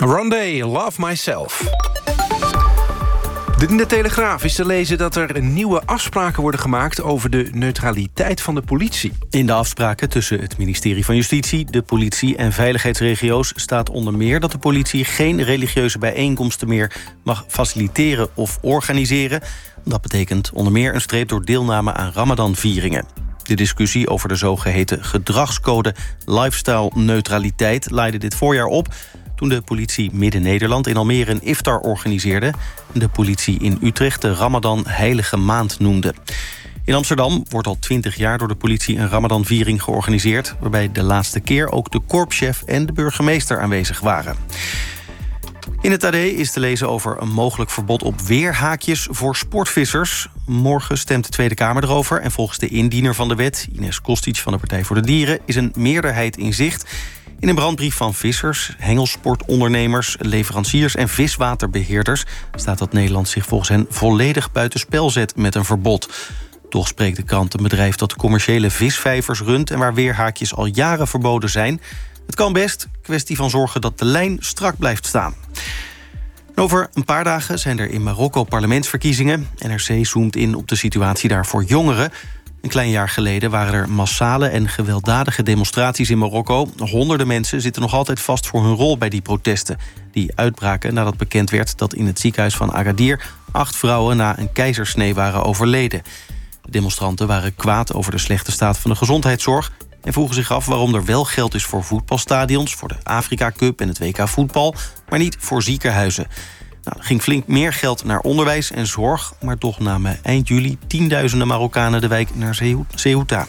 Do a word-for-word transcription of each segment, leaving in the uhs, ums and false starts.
Rondé, Love Myself. In de Telegraaf is te lezen dat er nieuwe afspraken worden gemaakt over de neutraliteit van de politie. In de afspraken tussen het ministerie van Justitie, de politie en veiligheidsregio's staat onder meer dat de politie geen religieuze bijeenkomsten meer mag faciliteren of organiseren. Dat betekent onder meer een streep door deelname aan Ramadan-vieringen. De discussie over de zogeheten gedragscode lifestyle neutraliteit leidde dit voorjaar op toen de politie Midden-Nederland in Almere een iftar organiseerde en de politie in Utrecht de Ramadan heilige maand noemde. In Amsterdam wordt al twintig jaar door de politie een Ramadan-viering georganiseerd, waarbij de laatste keer ook de korpschef en de burgemeester aanwezig waren. In het A D is te lezen over een mogelijk verbod op weerhaakjes voor sportvissers. Morgen stemt de Tweede Kamer erover en volgens de indiener van de wet, Ines Kostic van de Partij voor de Dieren, is een meerderheid in zicht. In een brandbrief van vissers, hengelsportondernemers, leveranciers en viswaterbeheerders staat dat Nederland zich volgens hen volledig buitenspel zet met een verbod. Toch spreekt de krant een bedrijf dat commerciële visvijvers runt en waar weerhaakjes al jaren verboden zijn. Het kan best, kwestie van zorgen dat de lijn strak blijft staan. Over een paar dagen zijn er in Marokko parlementsverkiezingen. N R C zoomt in op de situatie daar voor jongeren. Een klein jaar geleden waren er massale en gewelddadige demonstraties in Marokko. Honderden mensen zitten nog altijd vast voor hun rol bij die protesten. Die uitbraken nadat bekend werd dat in het ziekenhuis van Agadir acht vrouwen na een keizersnee waren overleden. De demonstranten waren kwaad over de slechte staat van de gezondheidszorg en vroegen zich af waarom er wel geld is voor voetbalstadions, voor de Afrika Cup en het W K voetbal, maar niet voor ziekenhuizen. Nou, er ging flink meer geld naar onderwijs en zorg, maar toch namen eind juli tienduizenden Marokkanen de wijk naar Ceuta.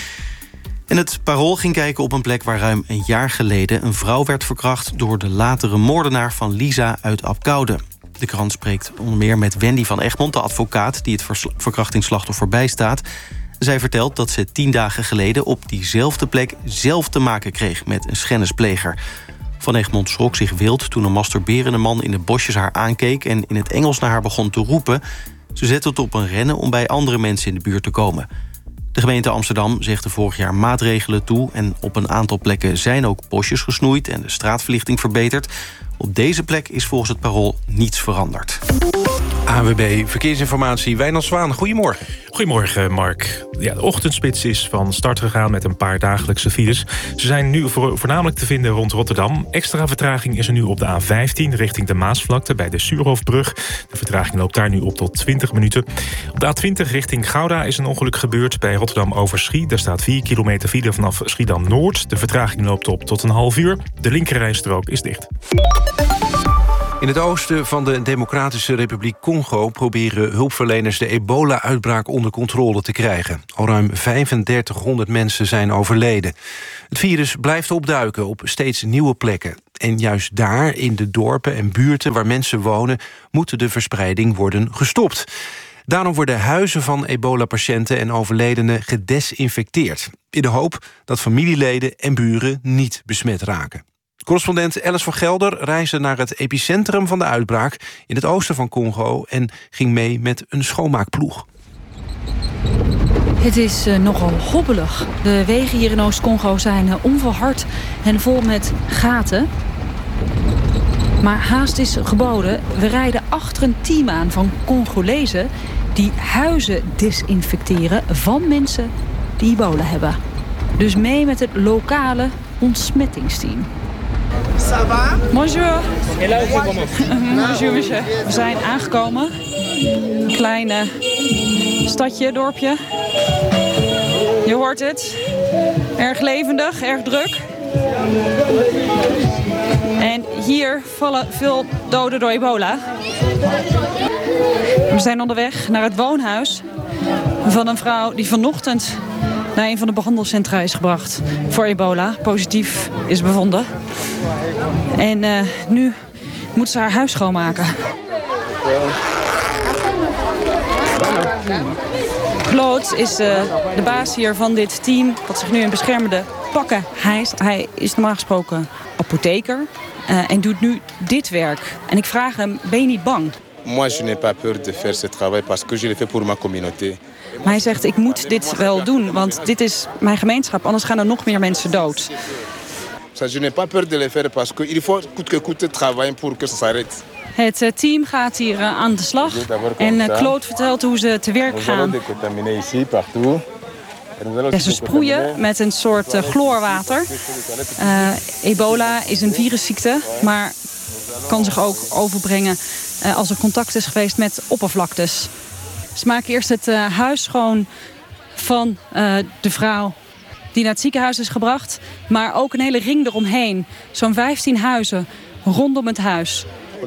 En het Parool ging kijken op een plek waar ruim een jaar geleden een vrouw werd verkracht door de latere moordenaar van Lisa uit Apkoude. De krant spreekt onder meer met Wendy van Egmond, de advocaat die het verkrachtingsslachtoffer bijstaat. Zij vertelt dat ze tien dagen geleden op diezelfde plek zelf te maken kreeg met een schennispleger. Van Egmond schrok zich wild toen een masturberende man in de bosjes haar aankeek en in het Engels naar haar begon te roepen. Ze zette het op een rennen om bij andere mensen in de buurt te komen. De gemeente Amsterdam zegde vorig jaar maatregelen toe en op een aantal plekken zijn ook bosjes gesnoeid en de straatverlichting verbeterd. Op deze plek is volgens het Parool niets veranderd. A W B Verkeersinformatie, Wijnand Zwaan, goedemorgen. Goedemorgen, Mark. Ja, de ochtendspits is van start gegaan met een paar dagelijkse files. Ze zijn nu voornamelijk te vinden rond Rotterdam. Extra vertraging is er nu op de A vijftien richting de Maasvlakte bij de Suurhofbrug. De vertraging loopt daar nu op tot twintig minuten. Op de A twintig richting Gouda is een ongeluk gebeurd bij Rotterdam-Overschie. Daar staat vier kilometer file vanaf Schiedam-Noord. De vertraging loopt op tot een half uur. De linkerrijstrook is dicht. In het oosten van de Democratische Republiek Congo proberen hulpverleners de ebola-uitbraak onder controle te krijgen. Al ruim vijfendertighonderd mensen zijn overleden. Het virus blijft opduiken op steeds nieuwe plekken. En juist daar, in de dorpen en buurten waar mensen wonen, moet de verspreiding worden gestopt. Daarom worden huizen van ebola-patiënten en overledenen gedesinfecteerd, in de hoop dat familieleden en buren niet besmet raken. Correspondent Alice van Gelder reisde naar het epicentrum van de uitbraak in het oosten van Congo en ging mee met een schoonmaakploeg. Het is uh, nogal hobbelig. De wegen hier in Oost-Congo zijn uh, onverhard en vol met gaten. Maar haast is geboden. We rijden achter een team aan van Congolezen die huizen desinfecteren van mensen die ebola hebben. Dus mee met het lokale ontsmettingsteam. Ça va? Bonjour. Bonjour, monsieur. We zijn aangekomen. Een klein uh, stadje, dorpje. Je hoort het. Erg levendig, erg druk. En hier vallen veel doden door ebola. We zijn onderweg naar het woonhuis van een vrouw die vanochtend naar een van de behandelcentra is gebracht voor ebola. Positief is bevonden. En uh, nu moet ze haar huis schoonmaken. Claude is uh, de baas hier van dit team dat zich nu in beschermende pakken hijst. Hij is normaal gesproken apotheker uh, en doet nu dit werk. En ik vraag hem, ben je niet bang? Moi, je n'ai pas peur de faire ce travail parce que je le fais pour ma communauté. Maar hij zegt, ik moet dit wel doen, want dit is mijn gemeenschap, anders gaan er nog meer mensen dood. Ça, je n'ai pas peur de le faire parce qu'il faut coûte que coûte travailler pour que ça s'arrête. Het team gaat hier uh, aan de slag. En uh, Claude vertelt hoe ze te werk gaan. Ja, ze sproeien met een soort uh, chloorwater. Uh, ebola is een virusziekte, maar kan zich ook overbrengen uh, als er contact is geweest met oppervlaktes. Ze maken eerst het uh, huis schoon van uh, de vrouw die naar het ziekenhuis is gebracht. Maar ook een hele ring eromheen. Zo'n vijftien huizen rondom het huis.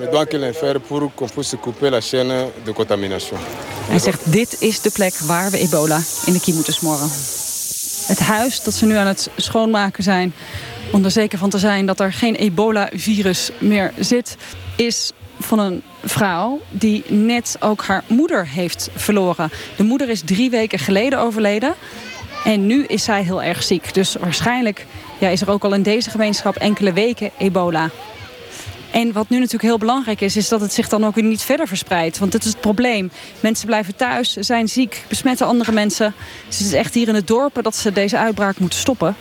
Hij zegt, dit is de plek waar we ebola in de kiem moeten smoren. Het huis dat ze nu aan het schoonmaken zijn, om er zeker van te zijn dat er geen ebola-virus meer zit, is van een vrouw die net ook haar moeder heeft verloren. De moeder is drie weken geleden overleden en nu is zij heel erg ziek. Dus waarschijnlijk ja, is er ook al in deze gemeenschap enkele weken ebola. En wat nu natuurlijk heel belangrijk is, is dat het zich dan ook weer niet verder verspreidt. Want dat is het probleem. Mensen blijven thuis, zijn ziek, besmetten andere mensen. Dus het is echt hier in het dorp dat ze deze uitbraak moeten stoppen.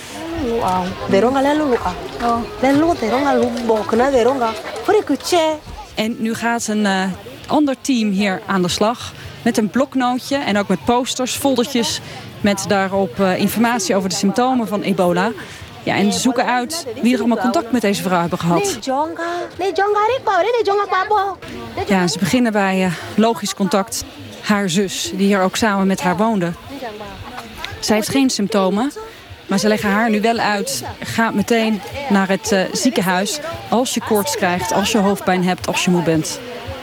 En nu gaat een uh, ander team hier aan de slag met een bloknootje en ook met posters, foldertjes met daarop uh, informatie over de symptomen van ebola. Ja, en ze zoeken uit wie er allemaal contact met deze vrouw hebben gehad. Ja, ze beginnen bij uh, logisch contact. Haar zus, die hier ook samen met haar woonde. Zij heeft geen symptomen, maar ze leggen haar nu wel uit. Ga meteen naar het uh, ziekenhuis als je koorts krijgt, als je hoofdpijn hebt, als je moe bent.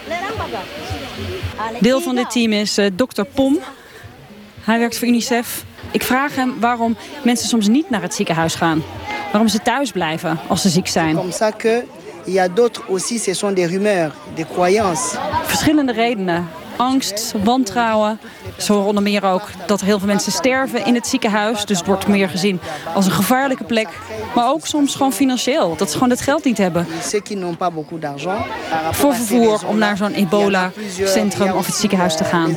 Deel van dit team is uh, dokter Pom. Hij werkt voor UNICEF. Ik vraag hem waarom mensen soms niet naar het ziekenhuis gaan. Waarom ze thuis blijven als ze ziek zijn. Verschillende redenen. Angst, wantrouwen. Zo horen onder meer ook dat er heel veel mensen sterven in het ziekenhuis. Dus het wordt meer gezien als een gevaarlijke plek. Maar ook soms gewoon financieel. Dat ze gewoon het geld niet hebben. Voor vervoer om naar zo'n ebola-centrum of het ziekenhuis te gaan.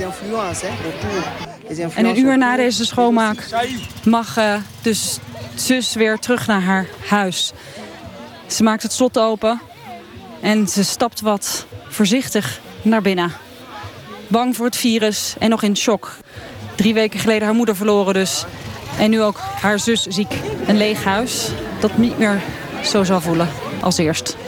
En een uur na deze schoonmaak mag uh, dus zus weer terug naar haar huis. Ze maakt het slot open en ze stapt wat voorzichtig naar binnen. Bang voor het virus en nog in shock. Drie weken geleden haar moeder verloren dus. En nu ook haar zus ziek. Een leeg huis dat niet meer zo zal voelen als eerst.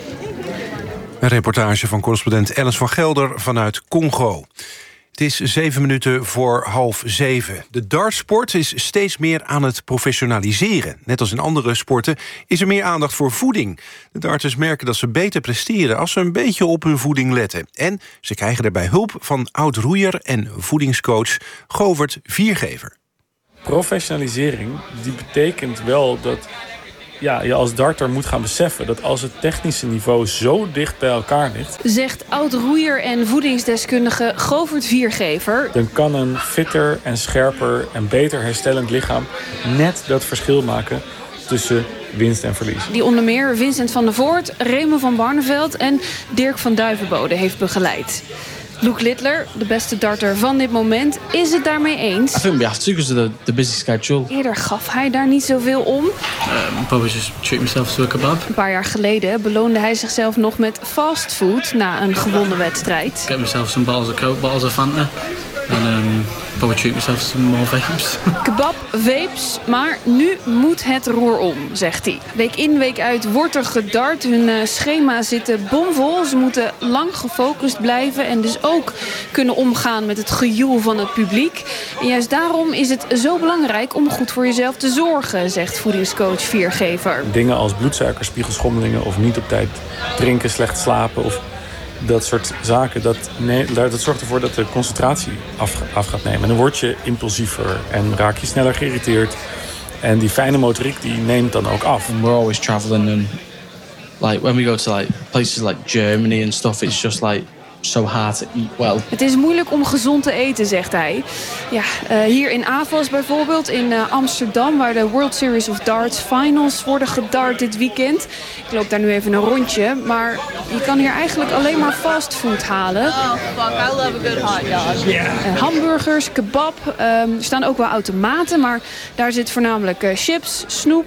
Een reportage van correspondent Alice van Gelder vanuit Congo. Het is zeven minuten voor half zeven. De dartsport is steeds meer aan het professionaliseren. Net als in andere sporten is er meer aandacht voor voeding. De darters merken dat ze beter presteren als ze een beetje op hun voeding letten. En ze krijgen daarbij hulp van oud-roeier en voedingscoach Govert Viergever. Professionalisering die betekent wel dat ja, je als darter moet gaan beseffen dat als het technische niveau zo dicht bij elkaar ligt, zegt oud-roeier en voedingsdeskundige Govert Viergever, dan kan een fitter en scherper en beter herstellend lichaam net dat verschil maken tussen winst en verlies. Die onder meer Vincent van der Voort, Raymond van Barneveld en Dirk van Duivenbode heeft begeleid. Luke Littler, de beste darter van dit moment, is het daarmee eens. I think we have to because of the, the busy schedule. Eerder gaf hij daar niet zoveel om. Um, probably just treat myself to a kebab. Een paar jaar geleden beloonde hij zichzelf nog met fastfood na een gewonnen wedstrijd. Get myself some bottles of Coke, bottles of Fanta. En um, probably treat myself to some more vapes. Kebab, vapes, maar nu moet het roer om, zegt hij. Week in, week uit wordt er gedart. Hun uh, schema zitten bomvol. Ze moeten lang gefocust blijven en dus ook kunnen omgaan met het gejoel van het publiek. En juist daarom is het zo belangrijk om goed voor jezelf te zorgen, zegt voedingscoach Viergever. Dingen als bloedsuikerspiegelschommelingen of niet op tijd drinken, slecht slapen of dat soort zaken, dat, nee, dat zorgt ervoor dat de concentratie af, af gaat nemen. En dan word je impulsiever en raak je sneller geïrriteerd. En die fijne motoriek die neemt dan ook af. And we're always traveling and like when we go to like places like Germany and stuff, it's just like so hard to eat well. Het is moeilijk om gezond te eten, zegt hij. Ja, uh, hier in Avos bijvoorbeeld, in uh, Amsterdam, waar de World Series of Darts Finals worden gedart dit weekend. Ik loop daar nu even een rondje, maar je kan hier eigenlijk alleen maar fastfood halen. Oh fuck, I love a good hot dog. Yeah. Uh, hamburgers, kebab, um, er staan ook wel automaten, maar daar zit voornamelijk uh, chips, snoep,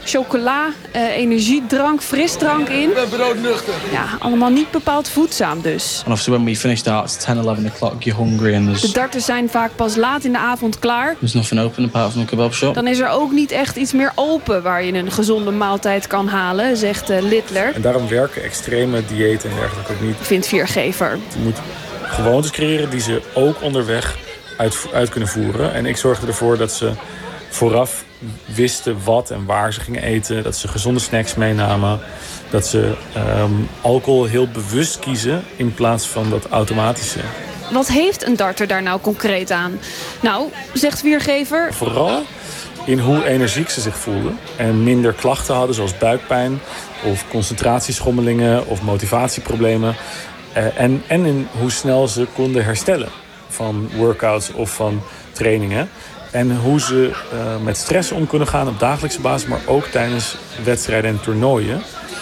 chocola, uh, energiedrank, frisdrank in. Ik ben broodnuchter. Ja, allemaal niet bepaald voedzaam dus. And obviously when we finish darts, ten, eleven o'clock, you're hungry and there's... De darters zijn vaak pas laat in de avond klaar. There's nothing open apart from a kebab shop. Dan is er ook niet echt iets meer open waar je een gezonde maaltijd kan halen, zegt uh, Littler. En daarom werken extreme diëten en dergelijke ook niet. Vindt Viergever. Je moet gewoontes creëren die ze ook onderweg uit, uit kunnen voeren. En ik zorgde ervoor dat ze vooraf wisten wat en waar ze gingen eten. Dat ze gezonde snacks meenamen. Dat ze um, alcohol heel bewust kiezen in plaats van dat automatische. Wat heeft een darter daar nou concreet aan? Nou, zegt Viergever... Vooral in hoe energiek ze zich voelden. En minder klachten hadden zoals buikpijn of concentratieschommelingen of motivatieproblemen. Uh, en, en in hoe snel ze konden herstellen van workouts of van trainingen. En hoe ze uh, met stress om kunnen gaan op dagelijkse basis, maar ook tijdens wedstrijden en toernooien.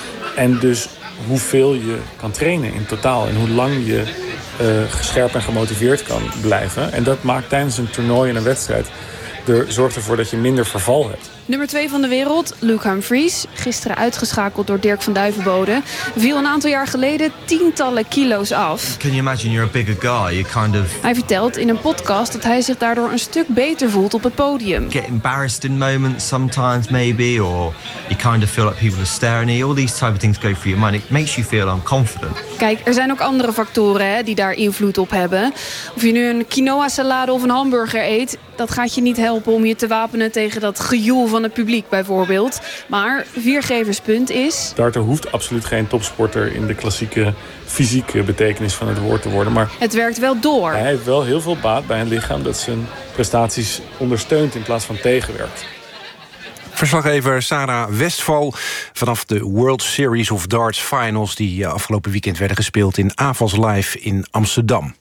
En dus hoeveel je kan trainen in totaal en hoe lang je uh, scherp en gemotiveerd kan blijven. En dat maakt tijdens een toernooi en een wedstrijd, er zorgt ervoor dat je minder verval hebt. Nummer twee van de wereld, Luke Humphries, gisteren uitgeschakeld door Dirk van Duivenbode, viel een aantal jaar geleden tientallen kilo's af. Can you imagine you're a bigger guy? You kind of... Hij vertelt in een podcast dat hij zich daardoor een stuk beter voelt op het podium. Get embarrassed in moments sometimes maybe, or you kind of feel like people are staring at you. All these type of things go through your mind. It makes you feel unconfident. Kijk, er zijn ook andere factoren hè, die daar invloed op hebben. Of je nu een quinoa salade of een hamburger eet, dat gaat je niet helpen om je te wapenen tegen dat gejoel van het publiek bijvoorbeeld. Maar Viergeverspunt is... Darter hoeft absoluut geen topsporter in de klassieke fysieke betekenis van het woord te worden. Maar het werkt wel door. Hij heeft wel heel veel baat bij een lichaam dat zijn prestaties ondersteunt in plaats van tegenwerkt. Verslaggever Sarah Westphal vanaf de World Series of Darts Finals die afgelopen weekend werden gespeeld in Avals Live in Amsterdam.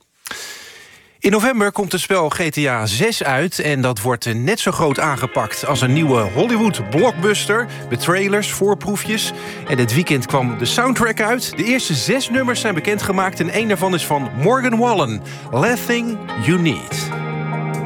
In november komt het spel G T A zes uit en dat wordt net zo groot aangepakt als een nieuwe Hollywood-blockbuster met trailers, voorproefjes. En dit weekend kwam de soundtrack uit. De eerste zes nummers zijn bekendgemaakt en één daarvan is van Morgan Wallen, Last Thing You Need.